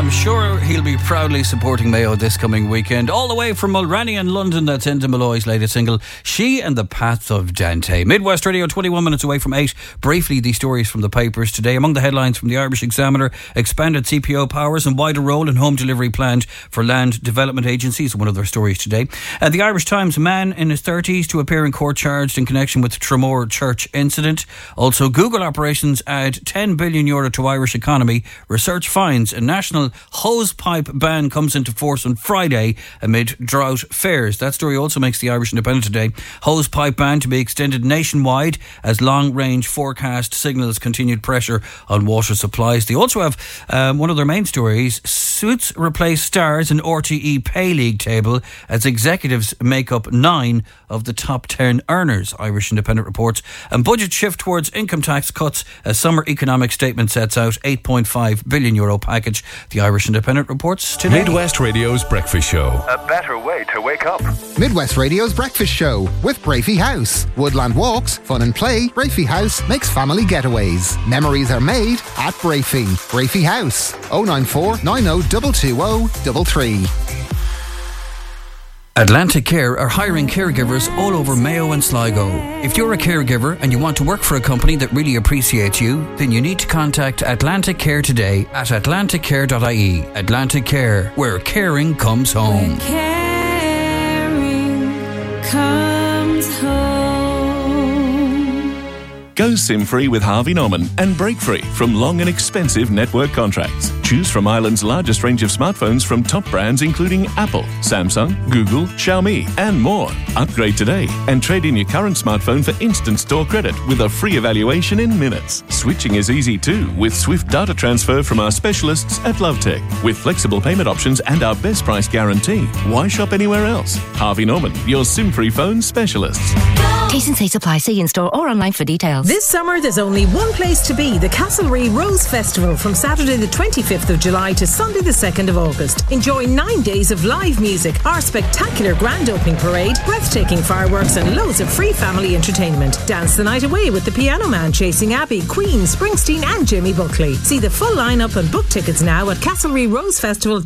I'm sure he'll be proudly supporting Mayo this coming weekend. All the way from Mulranny in London, that's Enda Malloy's latest single, She and the Path of Dante. Midwest Radio, 21 minutes away from 8. Briefly, these stories from the papers today. Among the headlines from the Irish Examiner: expanded CPO powers and wider role in home delivery planned for land development agencies. One of their stories today. The Irish Times: man in his 30s to appear in court charged in connection with Tramore Church incident. Also, Google operations add €10 billion to Irish economy. Research finds a national hosepipe ban comes into force on Friday amid drought fears. That story also makes the Irish Independent today. Hosepipe ban to be extended nationwide as long-range forecast signals continued pressure on water supplies. They also have one of their main stories: Suits replace stars in RTE Pay League table as executives make up 9 of the top 10 earners, Irish Independent reports. And budget shift towards income tax cuts as summer economic statement sets out €8.5 billion package. The Irish Independent reports today. Midwest Radio's Breakfast Show. A better way to wake up. Midwest Radio's Breakfast Show with Brafey House. Woodland walks, fun and play. Brafey House makes family getaways. Memories are made at Brafey. Brafey House. 094 90 220 33. Atlantic Care are hiring caregivers all over Mayo and Sligo. If you're a caregiver and you want to work for a company that really appreciates you, then you need to contact Atlantic Care today at atlanticcare.ie. Atlantic Care, where caring comes home. Where caring comes home. Go SIM-free with Harvey Norman and break free from long and expensive network contracts. Choose from Ireland's largest range of smartphones from top brands including Apple, Samsung, Google, Xiaomi and more. Upgrade today and trade in your current smartphone for instant store credit with a free evaluation in minutes. Switching is easy too with swift data transfer from our specialists at Lovetech. With flexible payment options and our best price guarantee. Why shop anywhere else? Harvey Norman, your SIM-free phone specialists. T&C supply. See in store or online for details. This summer there's only one place to be, the Castlereagh Rose Festival, from Saturday the 25th of July to Sunday the 2nd of August. Enjoy 9 days of live music, our spectacular grand opening parade, breathtaking fireworks and loads of free family entertainment. Dance the night away with the Piano Man, Chasing Abbey, Queen, Springsteen and Jimmy Buckley. See the full lineup and book tickets now at Castlereagh Rose Festival.